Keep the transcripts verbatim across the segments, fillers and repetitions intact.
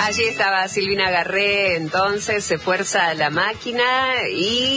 Allí estaba Silvina Garré, entonces se fuerza la máquina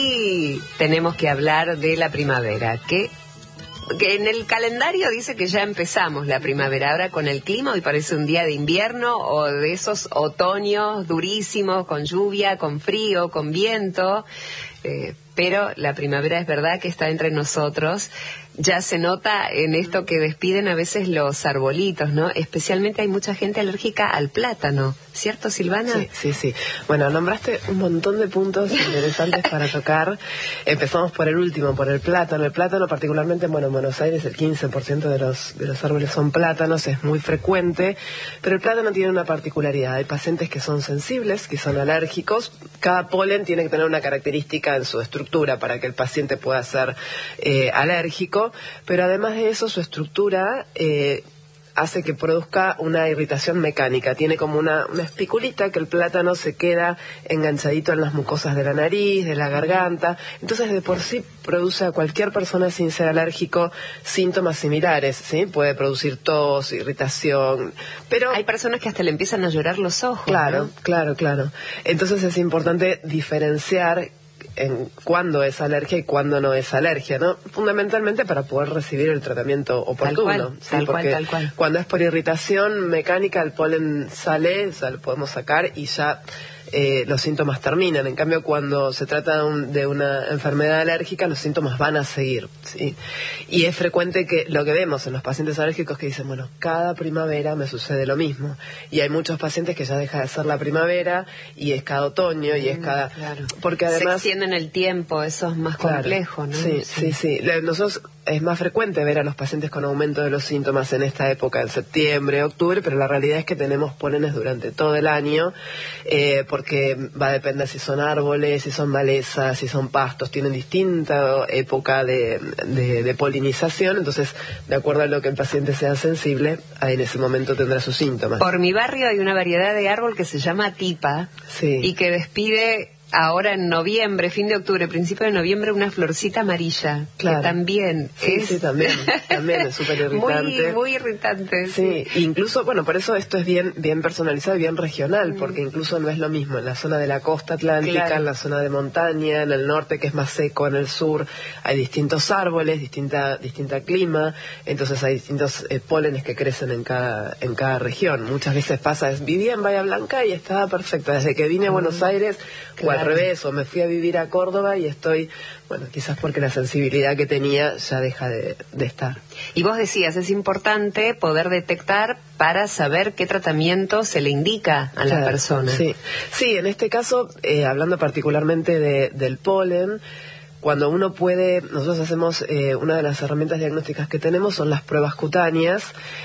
y tenemos que hablar de la primavera, que, que en el calendario dice que ya empezamos la primavera, ahora con el clima hoy parece un día de invierno o de esos otoños durísimos, con lluvia, con frío, con viento, eh, pero la primavera es verdad que está entre nosotros. Ya se nota en esto que despiden a veces los arbolitos, ¿no? Especialmente hay mucha gente alérgica al plátano, ¿cierto, Silvana? Sí, sí, sí. Bueno, nombraste un montón de puntos interesantes para tocar. Empezamos por el último, por el plátano. El plátano, particularmente, bueno, en Buenos Aires el quince por ciento de los, de los árboles son plátanos, es muy frecuente, pero el plátano tiene una particularidad. Hay pacientes que son sensibles, que son alérgicos. Cada polen tiene que tener una característica en su estructura para que el paciente pueda ser eh, alérgico. Pero además de eso, su estructura eh, hace que produzca una irritación mecánica. Tiene como una, una espiculita que el plátano se queda enganchadito en las mucosas de la nariz, de la garganta. Entonces, de por sí produce a cualquier persona sin ser alérgico síntomas similares, ¿sí? Puede producir tos, irritación, pero... Hay personas que hasta le empiezan a llorar los ojos. Claro, ¿no? claro, claro. Entonces es importante diferenciar en cuándo es alergia y cuándo no es alergia, ¿no? Fundamentalmente para poder recibir el tratamiento oportuno. Tal cual, ¿sí? tal Porque cual, tal cual. Cuando es por irritación mecánica, el polen sale, o sea, lo podemos sacar y ya eh, los síntomas terminan. En cambio, cuando se trata de, un, de una enfermedad alérgica, los síntomas van a seguir, ¿sí? Y es frecuente que lo que vemos en los pacientes alérgicos que dicen, bueno, cada primavera me sucede lo mismo. Y hay muchos pacientes que ya deja de ser la primavera y es cada otoño y es cada... Claro. Porque además... Se extiende en el tiempo, eso es más Claro, complejo, ¿no? Sí, sí, sí. Nosotros es más frecuente ver a los pacientes con aumento de los síntomas en esta época, en septiembre, octubre, pero la realidad es que tenemos pólenes durante todo el año, eh, porque va a depender si son árboles, si son malezas, si son pastos, tienen distinta época de, de, de polinización, entonces, de acuerdo a lo que el paciente sea sensible, ahí en ese momento tendrá sus síntomas. Por mi barrio hay una variedad de árbol que se llama tipa, sí. y que despide... Ahora en noviembre, fin de octubre, principio de noviembre, una florcita amarilla, claro. que también sí, es... Sí, también, también es súper irritante. Muy, muy irritante. Sí, sí, incluso, bueno, por eso esto es bien bien personalizado y bien regional, mm. porque incluso no es lo mismo en la zona de la costa atlántica, claro. en la zona de montaña, en el norte que es más seco, en el sur hay distintos árboles, distinta distinta clima, entonces hay distintos eh, pólenes que crecen en cada en cada región. Muchas veces pasa, es, viví en Bahía Blanca y estaba perfecta, desde que vine a Buenos Aires, claro. Al revés, o me fui a vivir a Córdoba y estoy, bueno, quizás porque la sensibilidad que tenía ya deja de, de estar. Y vos decías, es importante poder detectar para saber qué tratamiento se le indica a claro, la persona. Sí, sí, en este caso, eh, hablando particularmente de, del polen, cuando uno puede, nosotros hacemos, eh, una de las herramientas diagnósticas que tenemos son las pruebas cutáneas,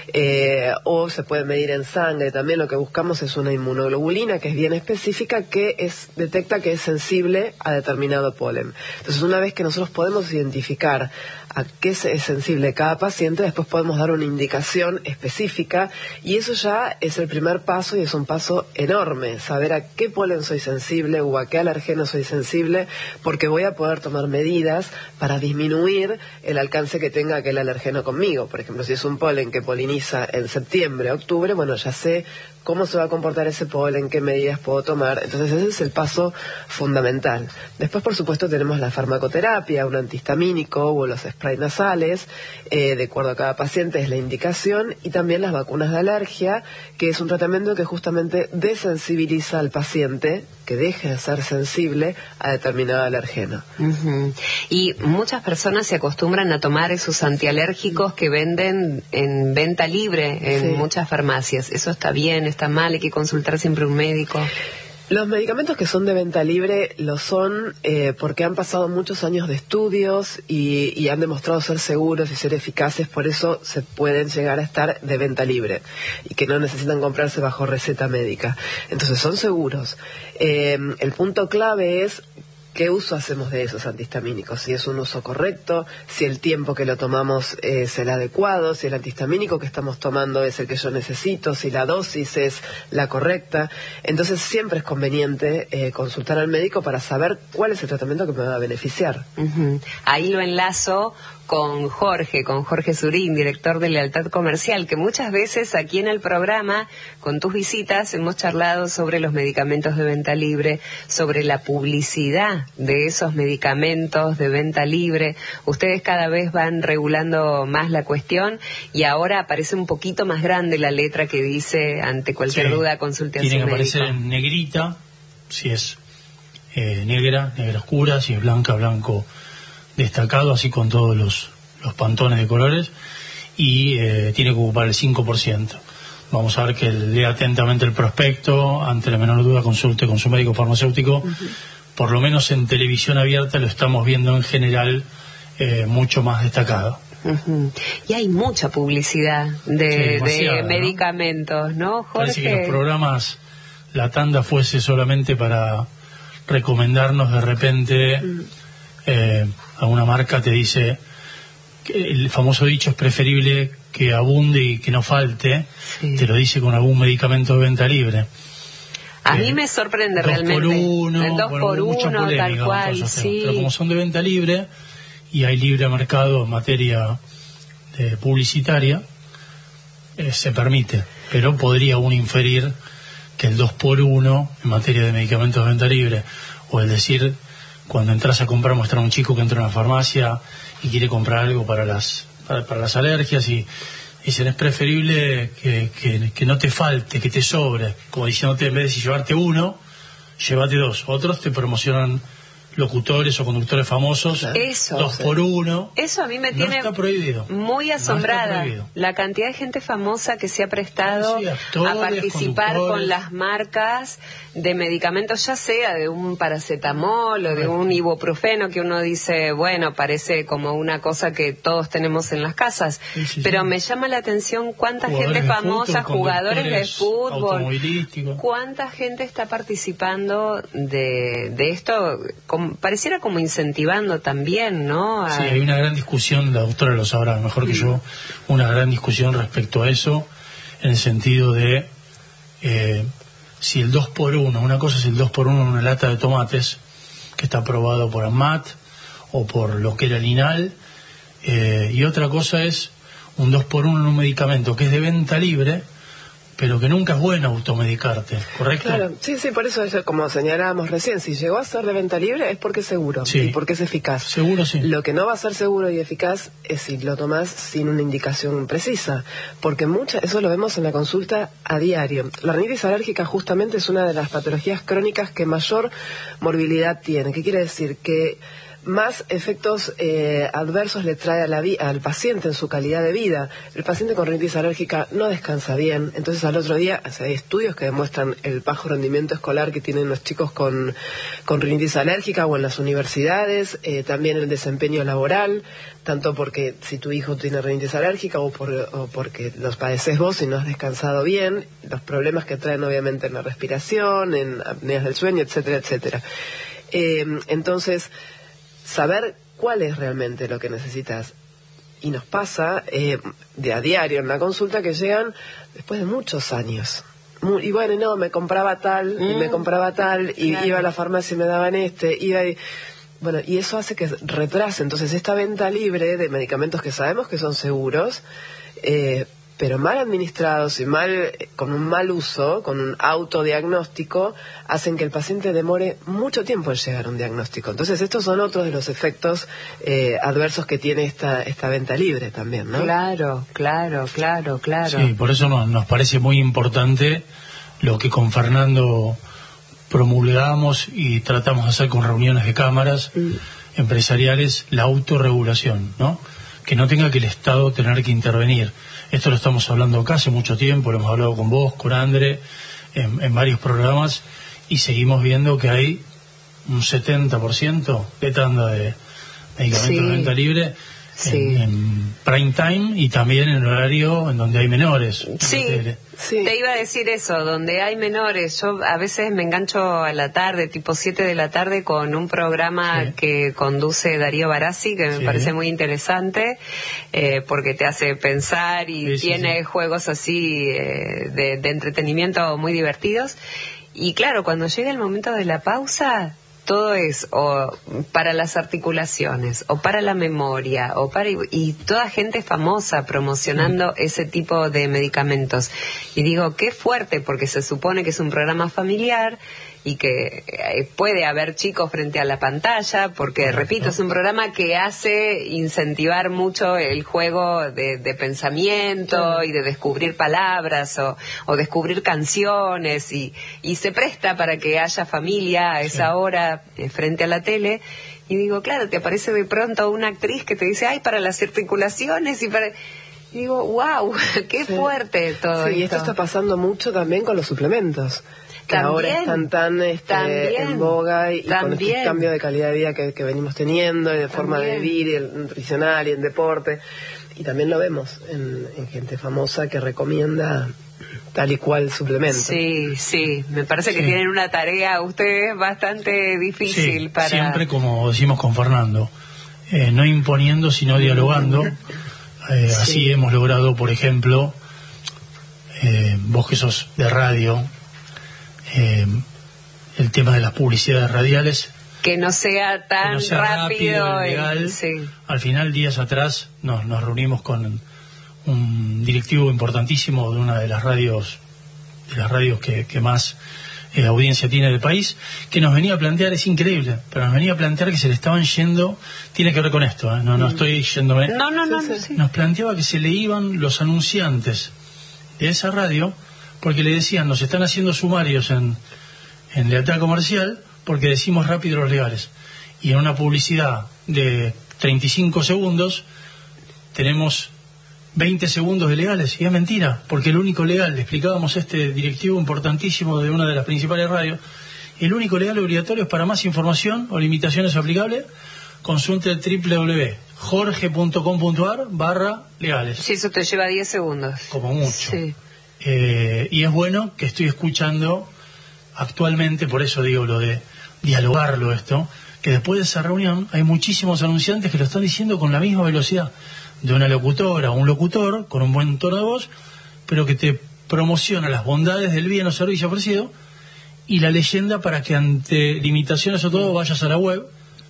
eh, o se puede medir en sangre. También lo que buscamos es una inmunoglobulina que es bien específica, que es detecta que es sensible a determinado polen. Entonces, una vez que nosotros podemos identificar a qué es sensible cada paciente, después podemos dar una indicación específica, y eso ya es el primer paso y es un paso enorme, saber a qué polen soy sensible o a qué alergeno soy sensible, porque voy a poder tomar medidas para disminuir el alcance que tenga aquel alergeno conmigo. Por ejemplo, si es un polen que poliniza en septiembre, octubre, bueno, ya sé cómo se va a comportar ese polen, qué medidas puedo tomar. Entonces ese es el paso fundamental. Después, por supuesto, tenemos la farmacoterapia, un antihistamínico o los sprays nasales, eh, de acuerdo a cada paciente es la indicación, y también las vacunas de alergia, que es un tratamiento que justamente desensibiliza al paciente, que deje de ser sensible a determinado alergeno. Uh-huh. Y muchas personas se acostumbran a tomar esos antialérgicos que venden en venta libre en sí. muchas farmacias. ¿Eso está bien, está mal? ¿Hay que consultar siempre a un médico? Los medicamentos que son de venta libre lo son eh, porque han pasado muchos años de estudios y, y han demostrado ser seguros y ser eficaces, por eso se pueden llegar a estar de venta libre y que no necesitan comprarse bajo receta médica. Entonces son seguros. Eh, el punto clave es ¿qué uso hacemos de esos antihistamínicos? Si es un uso correcto, si el tiempo que lo tomamos es el adecuado, si el antihistamínico que estamos tomando es el que yo necesito, si la dosis es la correcta. Entonces siempre es conveniente eh, consultar al médico para saber cuál es el tratamiento que me va a beneficiar. Uh-huh. Ahí lo enlazo con Jorge, con Jorge Surín, director de Lealtad Comercial, que muchas veces aquí en el programa, con tus visitas, hemos charlado sobre los medicamentos de venta libre, sobre la publicidad de esos medicamentos de venta libre. Ustedes cada vez van regulando más la cuestión y ahora aparece un poquito más grande la letra que dice, ante cualquier sí, duda, consulte a su médico. Tiene que aparecer en negrita, si es eh, negra, negra oscura, si es blanca, blanco destacado, así con todos los, los pantones de colores, y eh, tiene que ocupar el cinco por ciento. Vamos a ver que lea atentamente el prospecto, ante la menor duda consulte con su médico farmacéutico. Uh-huh. Por lo menos en televisión abierta lo estamos viendo en general eh, mucho más destacado. Uh-huh. Y hay mucha publicidad de, sí, de medicamentos, ¿no, Jorge? Parece que los programas, la tanda fuese solamente para recomendarnos de repente... Uh-huh. Eh, alguna marca te dice que el famoso dicho es preferible que abunde y que no falte, sí. Te lo dice con algún medicamento de venta libre. A eh, mí me sorprende dos realmente. Por uno, el dos bueno, por uno, polémica, tal cual, sí. Pero como son de venta libre y hay libre mercado en materia de publicitaria, eh, se permite. Pero podría uno inferir que el dos por uno en materia de medicamentos de venta libre, o el decir... Cuando entras a comprar, muestra a un chico que entra a una farmacia y quiere comprar algo para las para, para las alergias y dicen es preferible que, que, que no te falte, que te sobre, como diciéndote en vez de si llevarte uno, llévate dos. Otros te promocionan locutores o conductores famosos, eso, dos por uno. Eso a mí me no tiene está prohibido. muy asombrada. No la cantidad de gente famosa que se ha prestado sí, actores, a participar con las marcas de medicamentos, ya sea de un paracetamol o de un ibuprofeno, que uno dice, bueno, parece como una cosa que todos tenemos en las casas, sí, sí, pero sí. Me llama la atención cuánta jugadores gente famosa, fútbol, jugadores de fútbol, cuánta gente está participando de, de esto, como pareciera como incentivando también, ¿no? A... Sí, hay una gran discusión, la doctora lo sabrá mejor que yo, una gran discusión respecto a eso, en el sentido de eh, si el dos por uno, una cosa es el dos por uno en una lata de tomates, que está aprobado por ANMAT o por lo que era el INAL, eh, y otra cosa es un dos por uno en un medicamento que es de venta libre, pero que nunca es bueno automedicarte, ¿correcto? Claro, sí, sí, por eso es como señalábamos recién, si llegó a ser de venta libre es porque es seguro, sí. Y porque es eficaz. Seguro, sí. Lo que no va a ser seguro y eficaz es si lo tomás sin una indicación precisa, porque mucha, eso lo vemos en la consulta a diario. La rinitis alérgica justamente es una de las patologías crónicas que mayor morbilidad tiene. ¿Qué quiere decir? Que más efectos eh, adversos le trae a la vi- al paciente en su calidad de vida. El paciente con rinitis alérgica no descansa bien, entonces al otro día, o sea, hay estudios que demuestran el bajo rendimiento escolar que tienen los chicos con, con rinitis alérgica o en las universidades, eh, también el desempeño laboral, tanto porque si tu hijo tiene rinitis alérgica o, por, o porque los padeces vos y no has descansado bien, los problemas que traen obviamente en la respiración, en apneas del sueño, etcétera, etcétera. Eh, entonces, saber cuál es realmente lo que necesitas. Y nos pasa eh, de a diario en la consulta que llegan después de muchos años. Muy, y bueno, no, me compraba tal, mm. y me compraba tal, y claro. Iba a la farmacia y me daban este, iba y... Bueno, y eso hace que retrase. Entonces, esta venta libre de medicamentos que sabemos que son seguros, eh, pero mal administrados y mal con un mal uso, con un autodiagnóstico, hacen que el paciente demore mucho tiempo en llegar a un diagnóstico. Entonces, estos son otros de los efectos eh, adversos que tiene esta esta venta libre también, ¿no? Claro, claro, claro, claro. Sí, por eso nos, nos parece muy importante lo que con Fernando promulgamos y tratamos de hacer con reuniones de cámaras mm. empresariales, la autorregulación, ¿no? Que no tenga que el Estado tener que intervenir. Esto lo estamos hablando acá hace mucho tiempo, lo hemos hablado con vos, con André, en, en varios programas, y seguimos viendo que hay un setenta por ciento de tanda de medicamentos sí. de venta libre sí. En, en prime time y también en horario en donde hay menores. Sí, sí, te iba a decir eso, donde hay menores. Yo a veces me engancho a la tarde, tipo siete de la tarde, con un programa sí. que conduce Darío Barassi, que me sí. parece muy interesante, eh, porque te hace pensar y sí, tiene sí, sí. juegos así eh, de, de entretenimiento muy divertidos. Y claro, cuando llega el momento de la pausa, todo es o para las articulaciones, o para la memoria, o para y toda gente famosa promocionando mm. ese tipo de medicamentos. Y digo, qué fuerte, porque se supone que es un programa familiar y que eh, puede haber chicos frente a la pantalla, porque, repito, es un programa que hace incentivar mucho el juego de, de pensamiento y de descubrir palabras o, o descubrir canciones, y, y se presta para que haya familia a esa sí. hora eh, frente a la tele. Y digo, claro, te aparece de pronto una actriz que te dice, ay, para las articulaciones y para... Y digo, wow, qué sí. fuerte todo sí, esto. Y esto está pasando mucho también con los suplementos. Que también, ahora están tan este, también, en boga y, y con este también. cambio de calidad de vida que, que venimos teniendo, y de forma también. de vivir, y el nutricional y en deporte. Y también lo vemos en, en gente famosa que recomienda tal y cual suplemento. Sí, sí, me parece sí. que tienen una tarea ustedes bastante difícil sí, para... Siempre, como decimos con Fernando, eh, no imponiendo, sino dialogando. Eh, sí. Así hemos logrado, por ejemplo, eh, vos que sos de radio... Eh, el tema de las publicidades radiales, que no sea tan no sea rápido, rápido y legal. Sí. Al final, días atrás nos, nos reunimos con un directivo importantísimo de una de las radios de las radios que, que más eh, audiencia tiene del país, que nos venía a plantear, es increíble, pero nos venía a plantear que se le estaban yendo, tiene que ver con esto, ¿eh? no, no estoy yéndome, no, no, no, no sí. nos planteaba que se le iban los anunciantes de esa radio porque le decían, nos están haciendo sumarios en, en lealtad comercial porque decimos rápido los legales. Y en una publicidad de treinta y cinco segundos tenemos veinte segundos de legales. Y es mentira, porque el único legal, le explicábamos a este directivo importantísimo de una de las principales radios, el único legal obligatorio es para más información o limitaciones aplicables, consulte el doble u doble u doble u punto jorge punto com punto a r barra legales. Sí, eso te lleva diez segundos. Como mucho. Sí. Eh, y es bueno que estoy escuchando actualmente, por eso digo lo de dialogarlo esto, que después de esa reunión hay muchísimos anunciantes que lo están diciendo con la misma velocidad de una locutora o un locutor, con un buen tono de voz, pero que te promociona las bondades del bien o servicio ofrecido y la leyenda para que ante limitaciones o todo vayas a la web,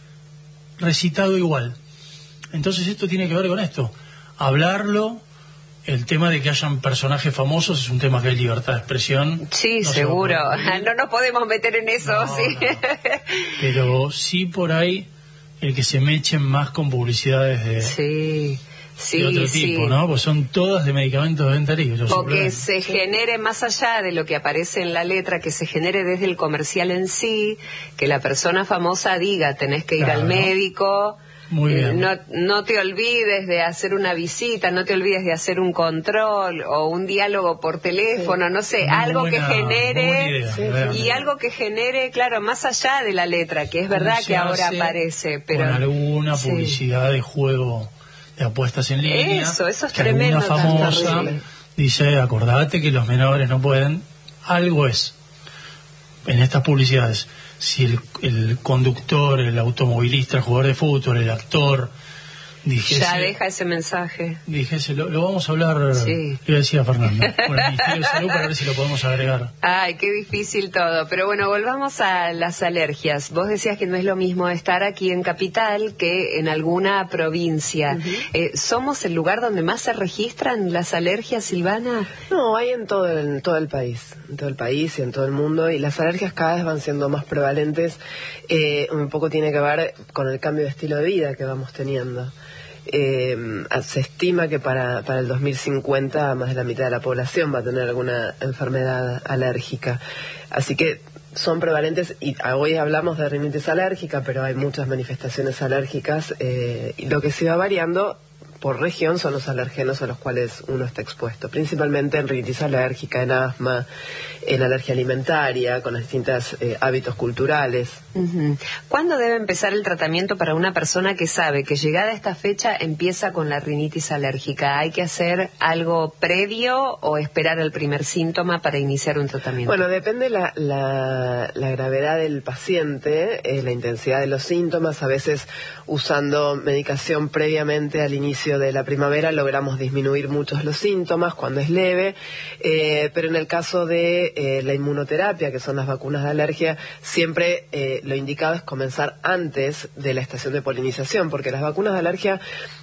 recitado igual. Entonces esto tiene que ver con esto, hablarlo. El tema de que hayan personajes famosos es un tema que hay libertad de expresión. Sí, no seguro. No nos podemos meter en eso, no, sí. No. Pero sí por ahí el que se me echen más con publicidades de, sí, sí, de otro sí. tipo, ¿no? Pues son todas de medicamentos de venta libre. O que se genere más allá de lo que aparece en la letra, que se genere desde el comercial en sí, que la persona famosa diga, tenés que ir claro, al médico... Muy bien. No, no te olvides de hacer una visita, no te olvides de hacer un control o un diálogo por teléfono, sí. no sé, muy algo buena, que genere idea, sí, y algo que genere, claro, más allá de la letra, que es verdad que ahora aparece, pero con alguna sí. publicidad de juego de apuestas en línea. Eso, eso es que tremendo. Alguna famosa dice, acordate que los menores no pueden, algo es en estas publicidades. Si el, el conductor, el automovilista, el jugador de fútbol, el actor dijese, ya deja ese mensaje. Dijese, lo, lo vamos a hablar, sí. le decía a Fernando, con el Ministerio de Salud para ver si lo podemos agregar. Ay, qué difícil todo. Pero bueno, volvamos a las alergias. Vos decías que no es lo mismo estar aquí en Capital que en alguna provincia. Uh-huh. eh, ¿Somos el lugar donde más se registran las alergias, Silvana? No, hay en todo, el, en todo el país, en todo el país y en todo el mundo, y las alergias cada vez van siendo más prevalentes. Eh, un poco tiene que ver con el cambio de estilo de vida que vamos teniendo. Eh, se estima que para, para el dos mil cincuenta más de la mitad de la población va a tener alguna enfermedad alérgica. Así que son prevalentes, y hoy hablamos de rinitis alérgica, pero hay muchas manifestaciones alérgicas, eh, y lo que se va variando por región son los alergenos a los cuales uno está expuesto, principalmente en rinitis alérgica, en asma, en alergia alimentaria, con los distintos eh, hábitos culturales. Uh-huh. ¿Cuándo debe empezar el tratamiento para una persona que sabe que llegada esta fecha empieza con la rinitis alérgica? ¿Hay que hacer algo previo o esperar el primer síntoma para iniciar un tratamiento? Bueno, depende la, la, la gravedad del paciente, eh, la intensidad de los síntomas. A veces usando medicación previamente al inicio de la primavera logramos disminuir muchos los síntomas cuando es leve, eh, pero en el caso de eh, la inmunoterapia, que son las vacunas de alergia, siempre eh, lo indicado es comenzar antes de la estación de polinización, porque las vacunas de alergia,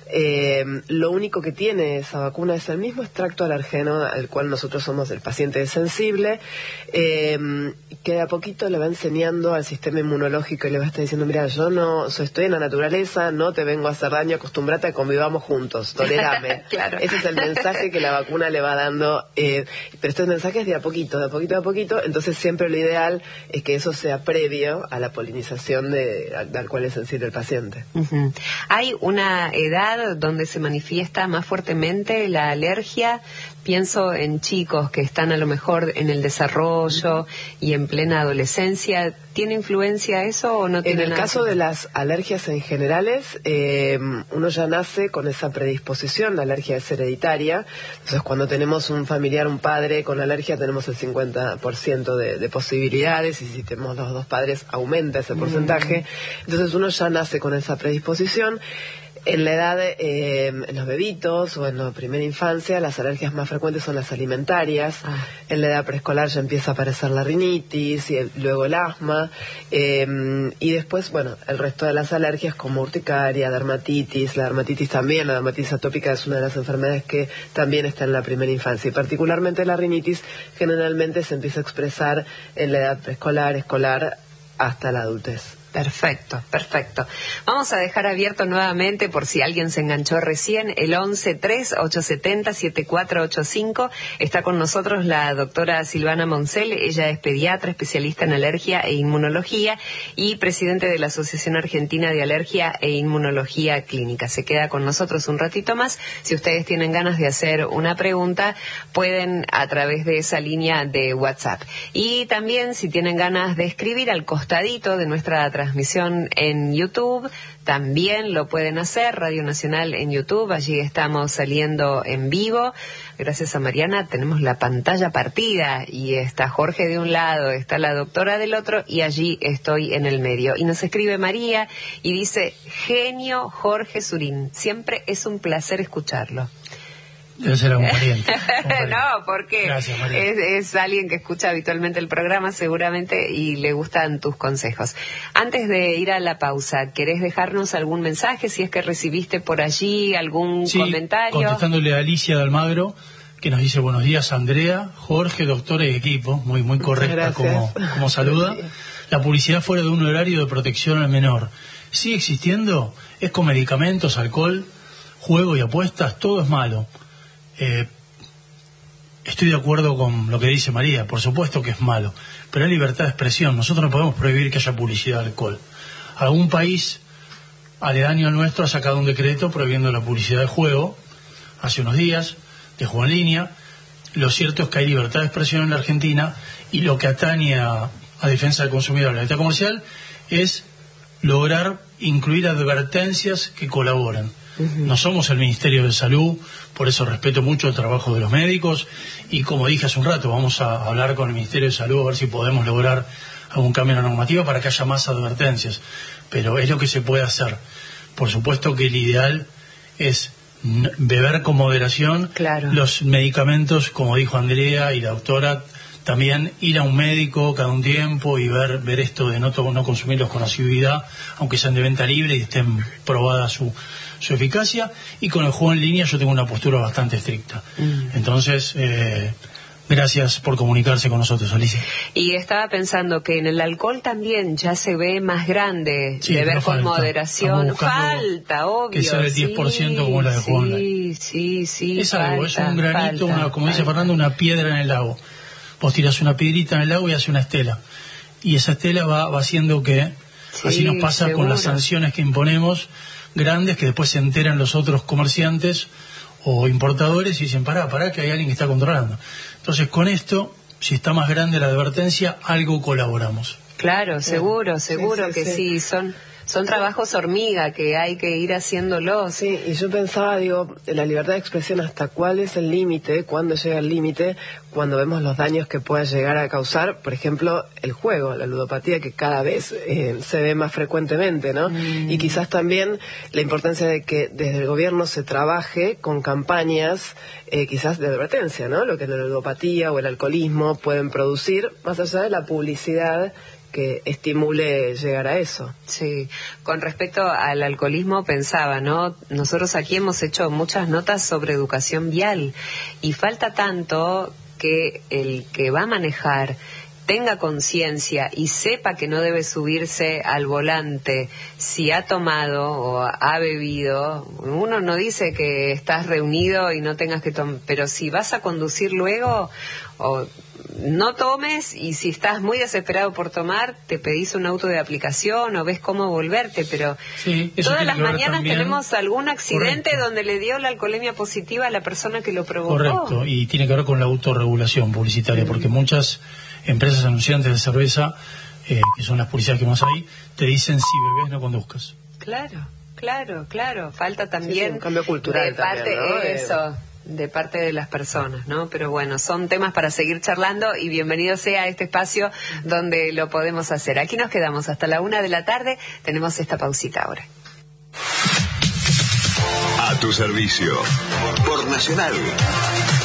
eh, lo único que tiene esa vacuna es el mismo extracto alergeno al cual nosotros somos el paciente sensible, eh, que de a poquito le va enseñando al sistema inmunológico y le va a estar diciendo, mira, yo no so, estoy en la naturaleza, no te vengo a hacer daño, acostúmbrate a convivamos juntos, tolerame. Claro. Ese es el mensaje que la vacuna le va dando, eh, pero estos mensajes de a poquito, de a poquito, de a poquito, entonces siempre lo ideal es que eso sea previo a la polinización de, al, al cual es sensible el paciente. Uh-huh. ¿Hay una edad donde se manifiesta más fuertemente la alergia? Pienso en chicos que están a lo mejor en el desarrollo y en plena adolescencia. ¿Tiene influencia eso o no tiene? En el nada caso de las alergias en generales, eh, uno ya nace con esa predisposición, la alergia es hereditaria. Entonces, cuando tenemos un familiar, un padre con alergia, tenemos el cincuenta por ciento de, de posibilidades, y si tenemos los dos padres, aumenta ese porcentaje. Mm. Entonces, uno ya nace con esa predisposición. En la edad, eh, en los bebitos o en la primera infancia, las alergias más frecuentes son las alimentarias. Ah. En la edad preescolar ya empieza a aparecer la rinitis y el, luego el asma. Eh, y después, bueno, el resto de las alergias como urticaria, dermatitis. La dermatitis también, la dermatitis atópica es una de las enfermedades que también está en la primera infancia. Y particularmente la rinitis generalmente se empieza a expresar en la edad preescolar, escolar, hasta la adultez. Perfecto, perfecto. Vamos a dejar abierto nuevamente, por si alguien se enganchó recién, el once tres ocho siete cero siete cuatro ocho cinco. Está con nosotros la doctora Silvana Moncel. Ella es pediatra, especialista en alergia e inmunología y presidente de la Asociación Argentina de Alergia e Inmunología Clínica. Se queda con nosotros un ratito más. Si ustedes tienen ganas de hacer una pregunta, pueden a través de esa línea de WhatsApp. Y también, si tienen ganas de escribir al costadito de nuestra transmisión en YouTube, también lo pueden hacer. Radio Nacional en YouTube, allí estamos saliendo en vivo. Gracias a Mariana tenemos la pantalla partida y está Jorge de un lado, está la doctora del otro y allí estoy en el medio. Y nos escribe María y dice, genio Jorge Surín, siempre es un placer escucharlo. Debe ser un pariente. No, porque Gracias, es, es alguien que escucha habitualmente el programa seguramente y le gustan tus consejos. Antes de ir a la pausa, ¿querés dejarnos algún mensaje? Si es que recibiste por allí algún sí, comentario. Contestándole a Alicia de Almagro, que nos dice buenos días Andrea, Jorge, doctora y equipo, muy muy correcta como, como saluda. La publicidad fuera de un horario de protección al menor sigue existiendo, es con medicamentos, alcohol, juego y apuestas, todo es malo. Eh, estoy de acuerdo con lo que dice María, por supuesto que es malo, pero hay libertad de expresión. Nosotros no podemos prohibir que haya publicidad de alcohol. Algún país aledaño al nuestro ha sacado un decreto prohibiendo la publicidad de juego hace unos días, de juego en línea. Lo cierto es que hay libertad de expresión en la Argentina y lo que atañe a, a defensa del consumidor, la libertad comercial, es lograr incluir advertencias que colaboren. Uh-huh. No somos el Ministerio de Salud, por eso respeto mucho el trabajo de los médicos y como dije hace un rato, vamos a hablar con el Ministerio de Salud a ver si podemos lograr algún cambio en la normativa para que haya más advertencias, pero es lo que se puede hacer. Por supuesto que el ideal es beber con moderación, claro. Los medicamentos, como dijo Andrea y la doctora, también ir a un médico cada un tiempo y ver ver esto de no, no consumirlos con asiduidad, aunque sean de venta libre y estén probada su, su eficacia. Y con el juego en línea yo tengo una postura bastante estricta. Mm. Entonces, eh, gracias por comunicarse con nosotros, Alicia. Y estaba pensando que en el alcohol también ya se ve más grande, sí, beber con falta. moderación. Falta, obvio. Que sea del diez por ciento sí, como la de juego sí, online. Sí, sí, Es falta, algo, es un granito, falta, una, como falta. dice Fernando, una piedra en el lago. Vos tirás una piedrita en el lago y hace una estela. Y esa estela va, va haciendo que, sí, así nos pasa seguro. Con las sanciones que imponemos, grandes que después se enteran los otros comerciantes o importadores y dicen, pará, pará, que hay alguien que está controlando. Entonces, con esto, si está más grande la advertencia, algo colaboramos. Claro, seguro, seguro sí, sí, que sí, sí. son... Son trabajos hormiga que hay que ir haciéndolos. Sí, y yo pensaba, digo, la libertad de expresión, ¿hasta cuál es el límite? ¿Cuándo llega el límite? Cuando vemos los daños que pueda llegar a causar, por ejemplo, el juego, la ludopatía, que cada vez eh, se ve más frecuentemente, ¿no? Mm. Y quizás también la importancia de que desde el gobierno se trabaje con campañas, eh, quizás de advertencia, ¿no? Lo que la ludopatía o el alcoholismo pueden producir, más allá de la publicidad que estimule llegar a eso. Sí, con respecto al alcoholismo pensaba, ¿no? Nosotros aquí hemos hecho muchas notas sobre educación vial y falta tanto que el que va a manejar tenga conciencia y sepa que no debe subirse al volante si ha tomado o ha bebido. Uno no dice que estás reunido y no tengas que tomar, pero si vas a conducir luego, o no tomes, y si estás muy desesperado por tomar, te pedís un auto de aplicación o ves cómo volverte, pero sí, todas las mañanas también tenemos algún accidente. Correcto. Donde le dio la alcoholemia positiva a la persona que lo provocó. Correcto, y tiene que ver con la autorregulación publicitaria, mm. porque muchas empresas anunciantes de cerveza, eh, que son las publicidades que más hay, te dicen, si bebés no conduzcas. Claro, claro, claro, falta también sí, un cambio cultural de parte, también, ¿no? eso, de parte de las personas, ¿no? Pero bueno, son temas para seguir charlando y bienvenido sea a este espacio donde lo podemos hacer. Aquí nos quedamos hasta la una de la tarde, tenemos esta pausita ahora. A tu servicio, por Nacional.